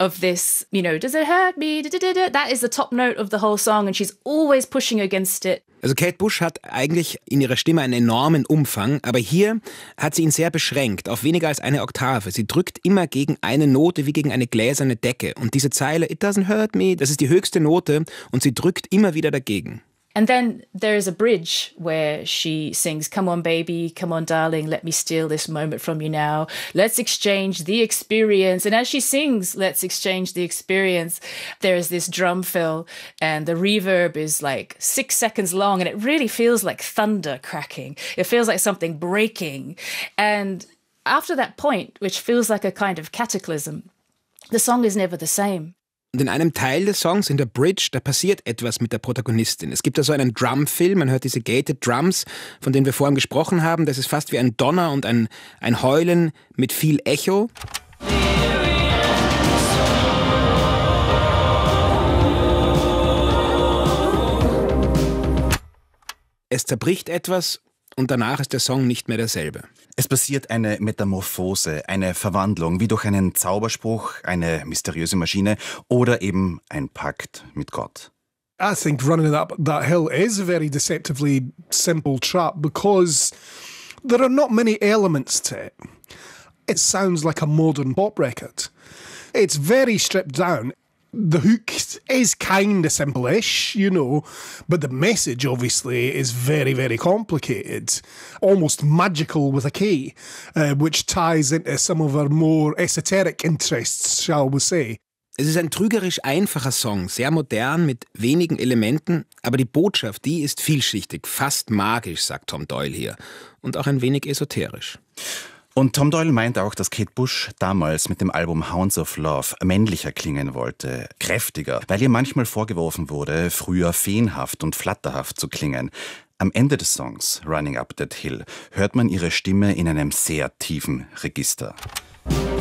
of this, does it hurt me? That is the top note of the whole song and she's always pushing against it. Also Kate Bush hat eigentlich in ihrer Stimme einen enormen Umfang, aber hier hat sie ihn sehr beschränkt, auf weniger als eine Oktave. Sie drückt immer gegen eine Note wie gegen eine gläserne Decke. Und diese Zeile, it doesn't hurt me, das ist die höchste Note und sie drückt immer wieder dagegen. And then there is a bridge where she sings, come on baby, come on darling, let me steal this moment from you now. Let's exchange the experience. And as she sings, let's exchange the experience, there is this drum fill and the reverb is like 6 seconds long and it really feels like thunder cracking. It feels like something breaking. And after that point, which feels like a kind of cataclysm, the song is never the same. Und in einem Teil des Songs, in der Bridge, da passiert etwas mit der Protagonistin. Es gibt da so einen Drum-Fill, man hört diese gated Drums, von denen wir vorhin gesprochen haben. Das ist fast wie ein Donner und ein Heulen mit viel Echo. Es zerbricht etwas und danach ist der Song nicht mehr derselbe. Es passiert eine Metamorphose, eine Verwandlung, wie durch einen Zauberspruch, eine mysteriöse Maschine oder eben ein Pakt mit Gott. I think Running Up That Hill is a very deceptively simple track because there are not many elements to it. It sounds like a modern pop record. It's very stripped down. The hook is kind of simple-ish, but the message obviously is very, very complicated, almost magical with a K, which ties into some of our more esoteric interests, shall we say. Es ist ein trügerisch einfacher Song, sehr modern, mit wenigen Elementen, aber die Botschaft, die ist vielschichtig, fast magisch, sagt Tom Doyle hier, und auch ein wenig esoterisch. Und Tom Doyle meint auch, dass Kate Bush damals mit dem Album Hounds of Love männlicher klingen wollte, kräftiger, weil ihr manchmal vorgeworfen wurde, früher feenhaft und flatterhaft zu klingen. Am Ende des Songs Running Up That Hill hört man ihre Stimme in einem sehr tiefen Register.